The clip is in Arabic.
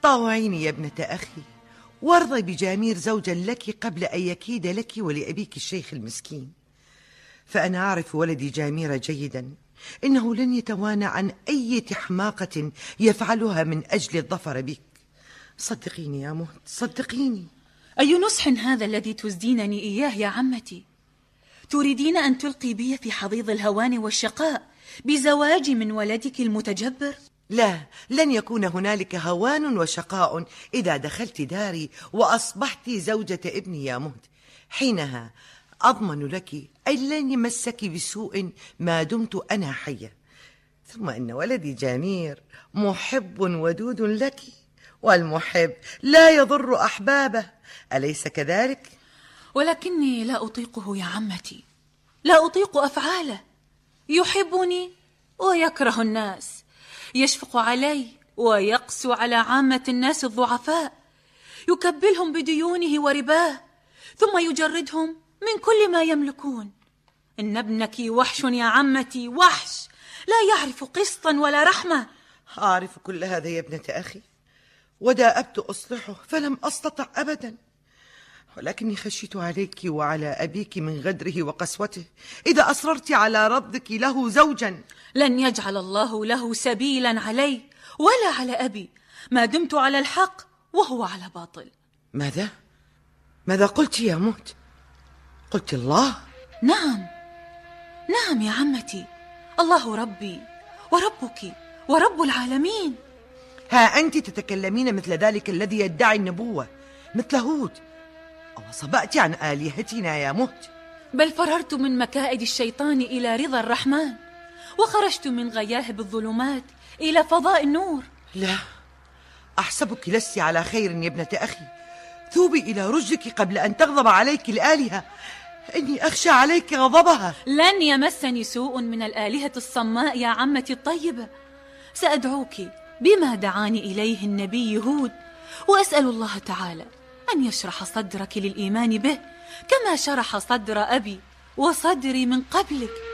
طاوعيني يا ابنة أخي، وارضي بجامير زوجا لك قبل أن يكيد لك ولأبيك الشيخ المسكين. فأنا أعرف ولدي جامير جيدا، إنه لن يتوانى عن أي حماقة يفعلها من أجل الظفر بك. صدقيني يا مهد، صدقيني. أي نصح هذا الذي تزدينني إياه يا عمتي؟ تريدين أن تلقي بي في حضيض الهوان والشقاء بزواجي من ولدك المتجبر؟ لا، لن يكون هنالك هوان وشقاء إذا دخلت داري وأصبحت زوجة ابني يا مهد. حينها أضمن لك أن لن يمسك بسوء ما دمت أنا حية. ثم إن ولدي جمير محب ودود لك، والمحب لا يضر أحبابه، أليس كذلك؟ ولكني لا أطيقه يا عمتي، لا أطيق أفعاله. يحبني ويكره الناس، يشفق علي ويقسو على عامة الناس الضعفاء، يكبلهم بديونه ورباه، ثم يجردهم من كل ما يملكون. إن ابنك وحش يا عمتي، وحش لا يعرف قسطا ولا رحمة. أعرف كل هذا يا ابنة أخي، وداءبت أصلحه فلم أستطع أبدا، ولكني خشيت عليك وعلى أبيك من غدره وقسوته إذا أصررت على رفضك له زوجا. لن يجعل الله له سبيلا علي ولا على أبي ما دمت على الحق وهو على باطل. ماذا قلت يا مهد؟ قلت الله؟ نعم يا عمتي، الله ربي وربك ورب العالمين. ها أنت تتكلمين مثل ذلك الذي يدعي النبوة، مثل هود. أو صبأت عن آلهتنا يا مهد؟ بل فررت من مكائد الشيطان إلى رضا الرحمن، وخرجت من غياهب الظلمات إلى فضاء النور. لا، أحسبك لست على خير يا ابنة أخي. ثوبي إلى رشدك قبل أن تغضب عليك الآلهة، إني أخشى عليك غضبها. لن يمسني سوء من الآلهة الصماء يا عمتي الطيبة. سأدعوك بما دعاني إليه النبي هود، وأسأل الله تعالى أن يشرح صدرك للإيمان به كما شرح صدر أبي وصدري من قبلك.